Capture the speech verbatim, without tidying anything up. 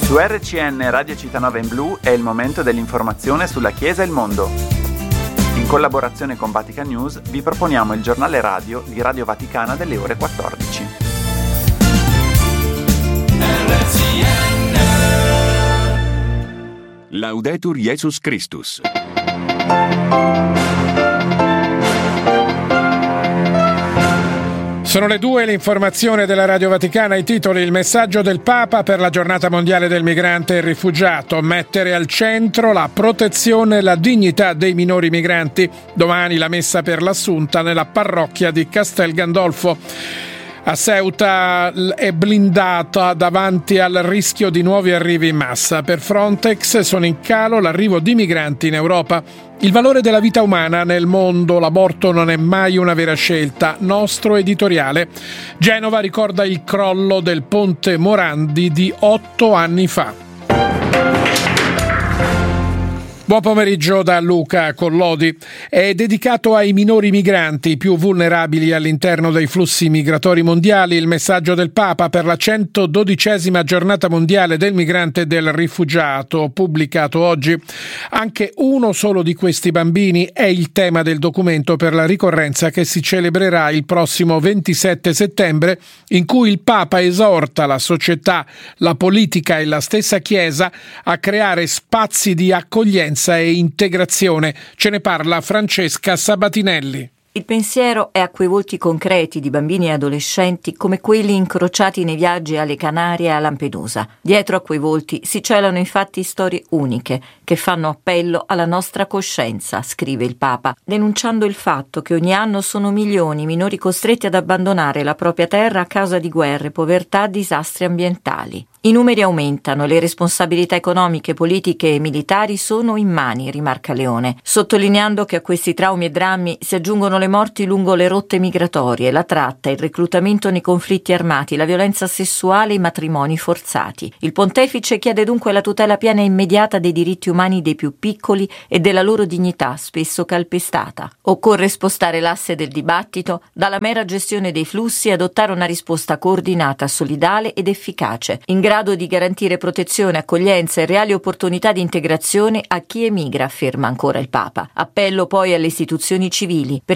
Su R C N Radio Città in Blu è il momento dell'informazione sulla Chiesa e il mondo. In collaborazione con Vatican News vi proponiamo il giornale radio di Radio Vaticana delle ore quattordici. R C N Laudetur Jesus Christus. Sono le due, l'informazione della Radio Vaticana, i titoli: il messaggio del Papa per la giornata mondiale del migrante e il rifugiato, mettere al centro la protezione e la dignità dei minori migranti. Domani la messa per l'Assunta nella parrocchia di Castel Gandolfo. A Ceuta è blindata davanti al rischio di nuovi arrivi in massa. Per Frontex sono in calo l'arrivo di migranti in Europa. Il valore della vita umana nel mondo, l'aborto non è mai una vera scelta. Nostro editoriale. Genova ricorda il crollo del ponte Morandi di otto anni fa. Buon pomeriggio da Luca Collodi. È dedicato ai minori migranti, più vulnerabili all'interno dei flussi migratori mondiali, il messaggio del Papa per la centododicesima giornata mondiale del migrante e del rifugiato, pubblicato oggi. Anche uno solo di questi bambini è il tema del documento per la ricorrenza che si celebrerà il prossimo ventisette settembre, in cui il Papa esorta la società, la politica e la stessa Chiesa a creare spazi di accoglienza e integrazione. Ce ne parla Francesca Sabatinelli. Il pensiero è a quei volti concreti di bambini e adolescenti come quelli incrociati nei viaggi alle Canarie e a Lampedusa. Dietro a quei volti si celano infatti storie uniche che fanno appello alla nostra coscienza, scrive il Papa, denunciando il fatto che ogni anno sono milioni i minori costretti ad abbandonare la propria terra a causa di guerre, povertà, disastri ambientali. I numeri aumentano, le responsabilità economiche, politiche e militari sono immani, rimarca Leone, sottolineando che a questi traumi e drammi si aggiungono le morti lungo le rotte migratorie, la tratta, il reclutamento nei conflitti armati, la violenza sessuale e i matrimoni forzati. Il pontefice chiede dunque la tutela piena e immediata dei diritti umani dei più piccoli e della loro dignità, spesso calpestata. Occorre spostare l'asse del dibattito dalla mera gestione dei flussi e adottare una risposta coordinata, solidale ed efficace, in grado di garantire protezione, accoglienza e reali opportunità di integrazione a chi emigra, afferma ancora il Papa. Appello poi alle istituzioni civili per